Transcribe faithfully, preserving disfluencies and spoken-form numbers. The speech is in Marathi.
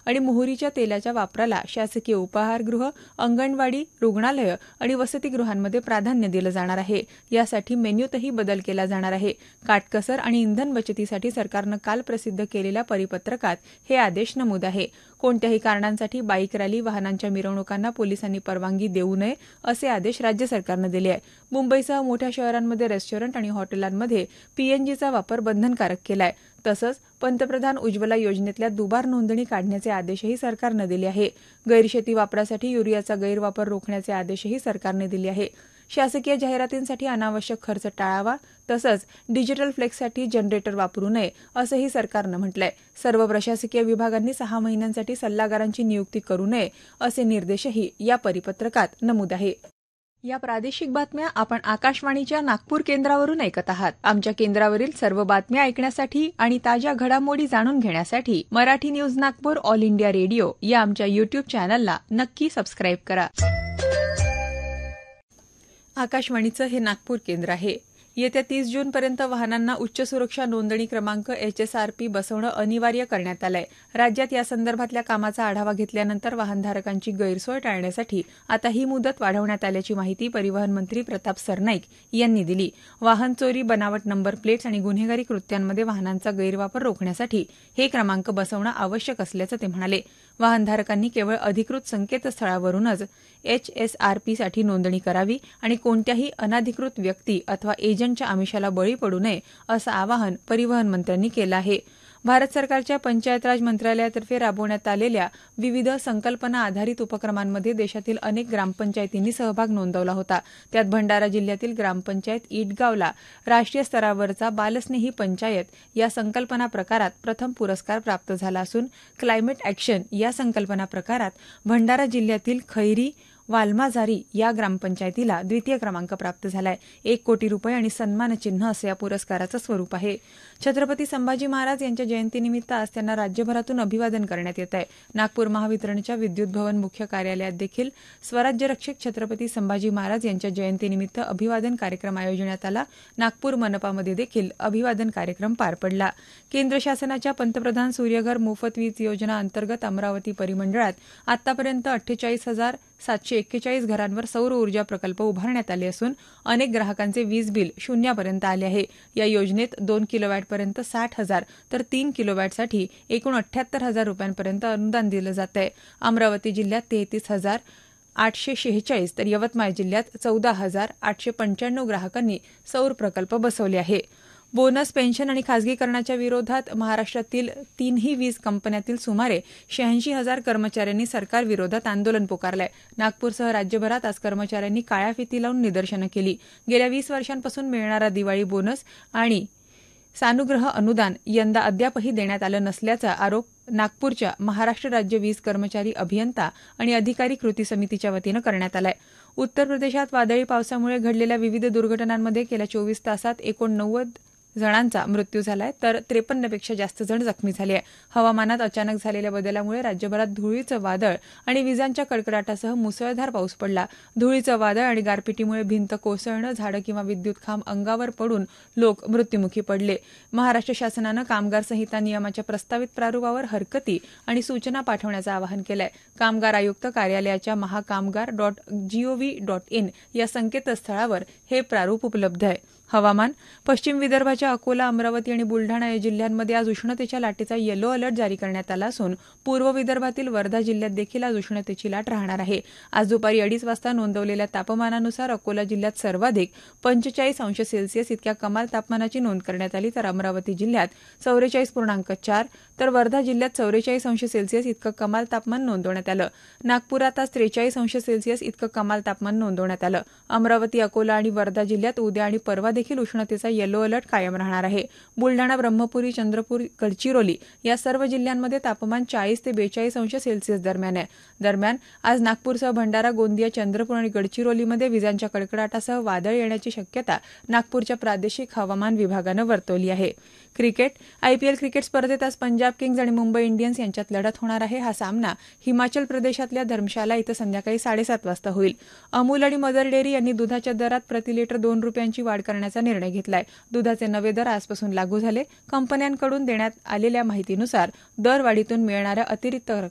आणि मोहरीच्या तेलाच्या वापराला शासकीय उपाहारगृह, अंगणवाडी, रुग्णालय आणि वसतिगृहांमध्ये प्राधान्य दिलं जाणार आहे. यासाठी मेन्यूतही बदल केला जाणार आहे. काटकसर आणि इंधन बचतीसाठी सरकारनं काल प्रसिद्ध केलेल्या परिपत्रकात हे आदेश नमूद आहे. कोणत्याही कारणांसाठी बाईक रॅली, वाहनांच्या मिरवणुकांना पोलिसांनी परवानगी देऊ नये असे आदेश राज्य सरकारनं दिले आहे. मुंबईसह मोठ्या शहरांमध्ये रेस्टॉरंट आणि हॉटेलांमध्ये पीएनजीचा वापर बंधनकारक केला आहे. तसंच पंतप्रधान उज्ज्वला योजनेतल्या दुबार नोंदणी काढण्याचे आदेशही सरकारनं दिले आहे. गैरशेती वापरासाठी युरियाचा गैरवापर रोखण्याचे आदेशही सरकारने दिले आहे. शासकीय जाहिरातींसाठी अनावश्यक खर्च टाळावा, तसंच डिजिटल फ्लेक्ससाठी जनरेटर वापरू नये असंही सरकारनं म्हटलंय. सर्व प्रशासकीय विभागांनी सहा महिन्यांसाठी सल्लागारांची नियुक्ती करू नये असे निर्देशही या परिपत्रकात नमूद आहे. या प्रादेशिक बातम्या आपण आकाशवाणीच्या नागपूर केंद्रावरून ऐकत आहात. आमच्या केंद्रावरील सर्व बातम्या ऐकण्यासाठी आणि ताज्या घडामोडी जाणून घेण्यासाठी Marathi news Nagpur all India radio या आमच्या युट्यूब चॅनलला नक्की सबस्क्राईब करा. आकाशवाणीचं हे नागपूर केंद्र आहे. येत्या तीस जूनपर्यंत वाहनांना उच्च सुरक्षा नोंदणी क्रमांक एचएसआरपी बसवणं अनिवार्य करण्यात आलंय. राज्यात या संदर्भातल्या कामाचा आढावा घेतल्यानंतर वाहनधारकांची गैरसोय टाळण्यासाठी आता ही मुदत वाढवण्यात आल्याची माहिती परिवहन मंत्री प्रताप सरनाईक यांनी दिली. वाहन चोरी, बनावट नंबर प्लेट्स आणि गुन्हेगारी कृत्यांमध्ये वाहनांचा गैरवापर रोखण्यासाठी हे क्रमांक बसवणं आवश्यक असल्याचं ते म्हणाले. वाहनधारकांनी केवळ अधिकृत संकेतस्थळावरूनच एचएसआरपीसाठी नोंदणी करावी आणि कोणत्याही अनधिकृत व्यक्ती अथवा एजंटच्या आमिषाला बळी पडू नये असं आवाहन परिवहन मंत्र्यांनी केलं आहे. भारत सरकारच्या पंचायत राज मंत्रालयातर्फे राबवण्यात आलेल्या विविध संकल्पना आधारित उपक्रमांमध्ये देशातील अनेक ग्रामपंचायतींनी सहभाग नोंदवला होता. त्यात भंडारा जिल्ह्यातील ग्रामपंचायत ईटगावला राष्ट्रीय स्तरावरचा बालस्नेही पंचायत या संकल्पना प्रकारात प्रथम पुरस्कार प्राप्त झाला असून क्लायमेट ॲक्शन या संकल्पना प्रकारात भंडारा जिल्ह्यातील खैरी वाल्माझारी या ग्रामपंचायतीला द्वितीय क्रमांक प्राप्त झालाय. एक कोटी रुपये आणि सन्मानचिन्ह असं या पुरस्काराचं स्वरूप आहे. छत्रपती संभाजी महाराज यांच्या जयंतीनिमित्त आज त्यांना राज्यभरातून अभिवादन करण्यात येत आहे. नागपूर महावितरणच्या विद्युत भवन मुख्य कार्यालयात देखील स्वराज्य रक्षक छत्रपती संभाजी महाराज यांच्या जयंतीनिमित्त अभिवादन कार्यक्रम आयोजण्यात आला. नागपूर मनपामध्ये देखील अभिवादन कार्यक्रम पार पडला. केंद्र शासनाच्या पंतप्रधान सूर्यघर मोफत वीज योजना अंतर्गत अमरावती परिमंडळात आतापर्यंत अठ्ठेचाळीस हजार सातशे एक्केचाळीस घरांवर सौर ऊर्जा प्रकल्प उभारण्यात आले असून अनेक ग्राहकांचे वीज बिल शून्यापर्यंत आले आहे. या योजनेत दोन किलोवॅटपर्यंत साठ हजार तर तीन किलोवॅटसाठी एकूण अठ्ठ्याहत्तर हजार रुपयांपर्यंत अनुदान दिलं जात आहे. अमरावती जिल्ह्यात तेहतीस हजार आठशे शेहेचाळीस तर यवतमाळ जिल्ह्यात चौदा हजार आठशे पंच्याण्णव ग्राहकांनी सौर प्रकल्प बसवले आहे. बोनस, पेन्शन आणि खासगीकरणाच्या विरोधात महाराष्ट्रातील तीनही वीज कंपन्यातील सुमारे शहाऐंशी हजार कर्मचाऱ्यांनी सरकारविरोधात आंदोलन पुकारलंय. नागपूरसह राज्यभरात आज कर्मचाऱ्यांनी काळ्या फिती लावून निदर्शनं केली. गेल्या वीस वर्षांपासून मिळणारा दिवाळी बोनस आणि सानुग्रह अनुदान यंदा अद्यापही देण्यात आलं नसल्याचा आरोप नागपूरच्या महाराष्ट्र राज्य वीज कर्मचारी अभियंता आणि अधिकारी कृती समितीच्या वतीनं करण्यात आलाय. उत्तर प्रदेशात वादळी पावसामुळे घडलेल्या विविध दुर्घटनांमध्ये गेल्या चोवीस तासात एकोणनव्वद जणांचा मृत्यू झालाय तर त्रेपन्नपेक्षा जास्त जण जखमी झाले आहे. हवामानात अचानक झालेल्या बदलामुळे राज्यभरात धुळीचं वादळ आणि विजांच्या कडकडाटासह मुसळधार पाऊस पडला. धुळीचं वादळ आणि गारपिटीमुळे भिंत कोसळणं, झाडं किंवा विद्युत खांब अंगावर पडून लोक मृत्युमुखी पडले. महाराष्ट्र शासनानं कामगार संहिता नियमाच्या प्रस्तावित प्रारूपावर हरकती आणि सूचना पाठवण्याचं आवाहन केलंय. कामगार आयुक्त कार्यालयाच्या Mahakamgar dot G O V dot in या संकेतस्थळावर हे प्रारूप उपलब्ध आहे. हवामान. पश्चिम विदर्भाच्या अकोला, अमरावती आणि बुलढाणा या जिल्ह्यांमध्ये आज उष्णतेच्या लाटेचा येलो अलर्ट जारी करण्यात आला असून पूर्व विदर्भातील वर्धा जिल्ह्यात देखील आज उष्णतेची लाट राहणार आहे. आज दुपारी अडीच वाजता नोंदवलेल्या तापमानानुसार अकोला जिल्ह्यात सर्वाधिक पंचेचाळीस अंश सेल्सिअस इतक्या कमाल तापमानाची नोंद करण्यात आली तर अमरावती जिल्ह्यात चौवेचाळीस पूर्णांक चार तर वर्धा जिल्ह्यात चौवेचाळीस अंश सेल्सिअस इतकं कमाल तापमान नोंदवण्यात आलं. नागपुरात आज त्रेचाळीस अंश सेल्सिअस इतकं कमाल तापमान नोंदवण्यात आलं. अमरावती, अकोला आणि वर्धा जिल्ह्यात उद्या आणि परवा देखील उष्णतेचा येलो अलर्ट कायम राहणार आहे. बुलढाणा, ब्रह्मपुरी, चंद्रपूर, गडचिरोली या सर्व जिल्ह्यांमध्ये तापमान चाळीस ते बेचाळीस अंश सेल्सिअस दरम्यान आहे. दरम्यान आज नागपूरसह भंडारा, गोंदिया, चंद्रपूर आणि गडचिरोलीमध्ये विजांच्या कडकडाटासह वादळ येण्याची शक्यता नागपूरच्या प्रादेशिक हवामान विभागानं वर्तवली आहे. क्रिकेट. आयपीएल क्रिकेट स्पर्धेत आज पंजाब किंग्ज आणि मुंबई इंडियन्स यांच्यात लढत होणार आहे. हा सामना हिमाचल प्रदेशातल्या धर्मशाला इथं संध्याकाळी साडेसात वाजता होईल. अमूल आणि मदर डेअरी यांनी दुधाच्या दरात प्रति लिटर दोन रुपयांची वाढ करण्याचा निर्णय घेतलाय. दुधाचे नवे दर आजपासून लागू झाले. कंपन्यांकडून देण्यात आलेल्या माहितीनुसार दरवाढीतून मिळणाऱ्या अतिरिक्त